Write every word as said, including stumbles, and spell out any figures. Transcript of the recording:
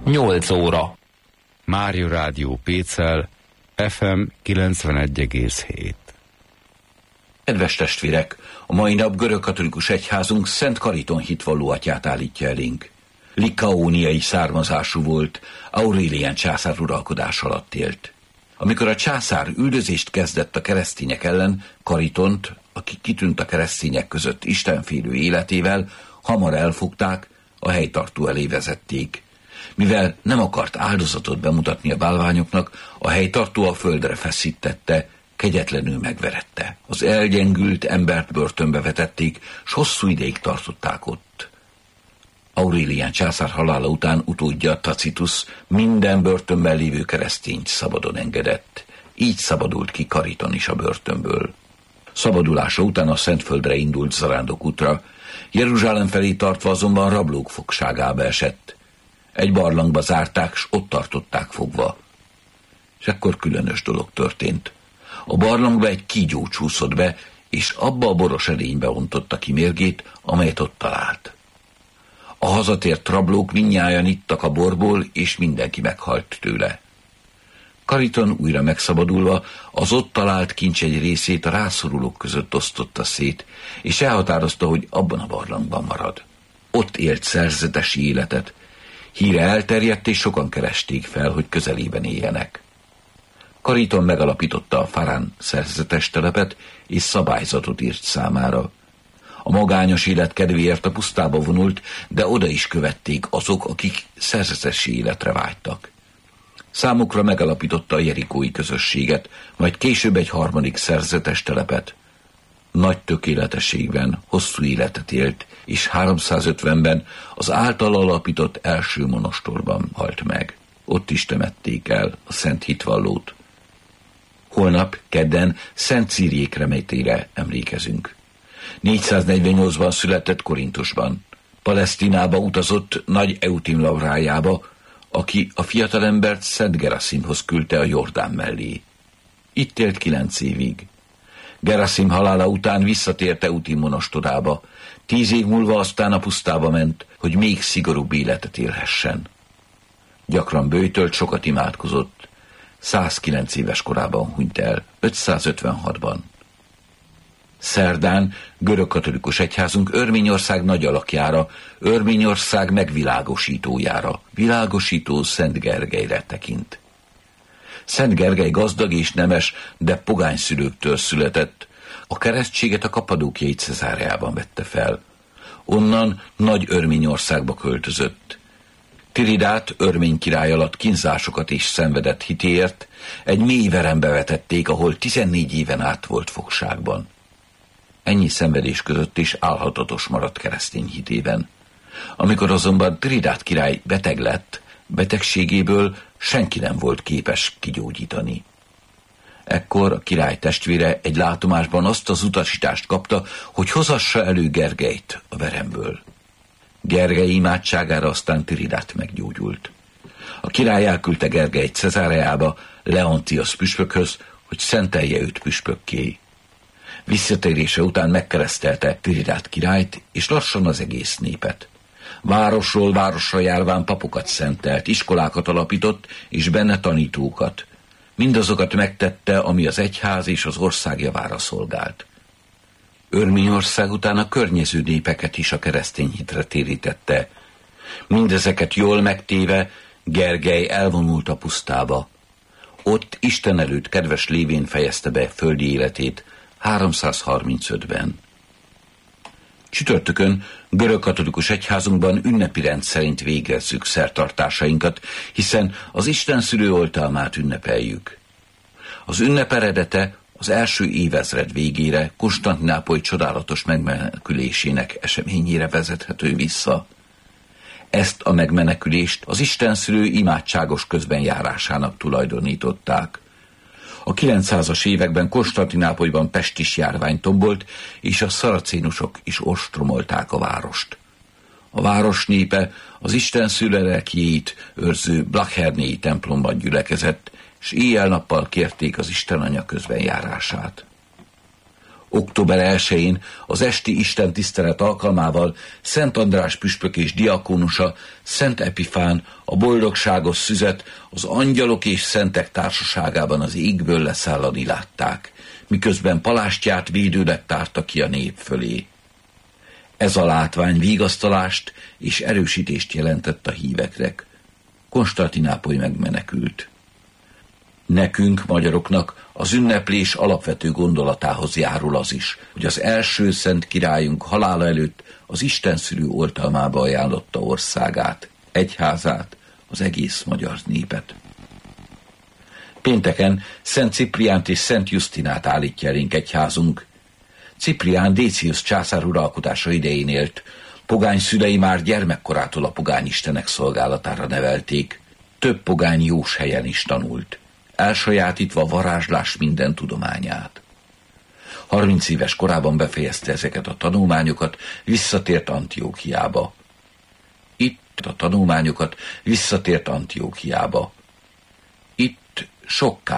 nyolc óra. Mária Rádió Pécel, ef em kilencvenegy egész hét. Kedves testvérek, a mai nap görögkatolikus egyházunk Szent Kariton hitvalló atyát állítja elénk. Likaóniai származású volt, Aurelián császár uralkodás alatt élt. Amikor a császár üldözést kezdett a keresztények ellen, Karitont, aki kitűnt a keresztények között istenfélő életével, hamar elfogták, a helytartó elé vezették. Mivel nem akart áldozatot bemutatni a bálványoknak, a helytartó a földre feszítette, kegyetlenül megverette. Az elgyengült embert börtönbe vetették, s hosszú ideig tartották ott. Aurelián császár halála után utódja Tacitus minden börtönben lévő keresztényt szabadon engedett. Így szabadult ki Kariton is a börtönből. Szabadulása után a Szentföldre indult zarándokútra, Jeruzsálem felé tartva azonban rablók fogságába esett. Egy barlangba zárták, s ott tartották fogva. És ekkor különös dolog történt. A barlangba egy kígyó csúszott be, és abba a boros edénybe ontotta ki mérgét, amelyet ott talált. A hazatért rablók mindnyájan ittak a borból, és mindenki meghalt tőle. Kariton újra megszabadulva az ott talált kincs egy részét a rászorulók között osztotta szét, és elhatározta, hogy abban a barlangban marad. Ott élt szerzetesi életet. Híre elterjedt, és sokan keresték fel, hogy közelében éljenek. Kariton megalapította a Farán szerzetes telepet, és szabályzatot írt számára. A magányos élet kedvéért a pusztába vonult, de oda is követték azok, akik szerzetesi életre vágytak. Számukra megalapította a jerikói közösséget, majd később egy harmadik szerzetes telepet. Nagy tökéletességben hosszú életet élt, és háromszázötvenben az által alapított első monostorban halt meg. Ott is temették el a Szent Hitvallót. Holnap, kedden, Szent Círiék remétére emlékezünk. négyszáznegyvennyolcban született Korintusban. Palesztinába utazott nagy Eutim Laurájába, aki a fiatalembert Szent Geraszimhoz küldte a Jordán mellé. Itt élt kilenc évig. Geraszim halála után visszatért Eutim monostorába, tíz év múlva aztán a pusztába ment, hogy még szigorúbb életet élhessen. Gyakran böjtölt, sokat imádkozott. százkilenc éves korában hunyt el, ötszázötvenhatban. Szerdán görögkatolikus egyházunk Örményország nagy alakjára, Örményország megvilágosítójára, világosító Szent Gergelyre tekint. Szent Gergely gazdag és nemes, de pogány szülőktől született. A keresztséget a kapadókiai Cezáreában vette fel. Onnan Nagy Örményországba költözött. Tiridát örmény király alatt kínzásokat is szenvedett hitéért, egy mély verembe vetették, ahol tizennégy éven át volt fogságban. Ennyi szenvedés között is álhatatos maradt keresztény hitében. Amikor azonban Tiridát király beteg lett, betegségéből senki nem volt képes kigyógyítani. Ekkor a király testvére egy látomásban azt az utasítást kapta, hogy hozassa elő Gergelyt a veremből. Gergely imádságára aztán Tiridát meggyógyult. A király elküldte Gergelyt Cezáreába, Leontios püspökhöz, hogy szentelje őt püspökké. Visszatérése után megkeresztelte Tiridát királyt, és lassan az egész népet. Városról városra járván papokat szentelt, iskolákat alapított, és benne tanítókat. Mindazokat megtette, ami az egyház és az ország javára szolgált. Örményország után a környező népeket is a keresztény hitre térítette. Mindezeket jól megtéve, Gergely elvonult a pusztába. Ott Isten előtt kedves lévén fejezte be földi életét háromszázharmincötben. Csütörtökön görögkatolikus egyházunkban ünnepi rend szerint végezzük szertartásainkat, hiszen az Isten szülő oltalmát ünnepeljük. Az ünnep eredete az első évezred végére Konstantinápoly csodálatos megmenekülésének eseményére vezethető vissza. Ezt a megmenekülést az Isten szülő imádságos közbenjárásának tulajdonították. A kilencszázas években Konstantinápolyban pestis járvány tombolt, és a szaracénusok is ostromolták a várost. A város népe az Isten szülő lelkiét őrző Blachernii templomban gyülekezett, s éjjel-nappal kérték az Isten Anya közbenjárását. október elsején az esti istentisztelet alkalmával Szent András püspök és diakónusa, Szent Epifán, a boldogságos szüzet az angyalok és szentek társaságában az égből leszállani látták, miközben palástját védőleg tárta ki a nép fölé. Ez a látvány vigasztalást és erősítést jelentett a híveknek. Konstantinápoly megmenekült. Nekünk, magyaroknak az ünneplés alapvető gondolatához járul az is, hogy az első szent királyunk halála előtt az istenszülő oltalmába ajánlotta országát, egyházát, az egész magyar népet. Pénteken Szent Cipriánt és Szent Justinát állítja elénk egyházunk. Ciprián Décius császár uralkodása idején élt, pogány szülei már gyermekkorától a pogány istenek szolgálatára nevelték, több pogány jós helyen is tanult, elsajátítva a varázslás minden tudományát. Harminc éves korában befejezte ezeket a tanulmányokat, visszatért Antiochiába. Itt a tanulmányokat visszatért Antiochiába. Itt sokká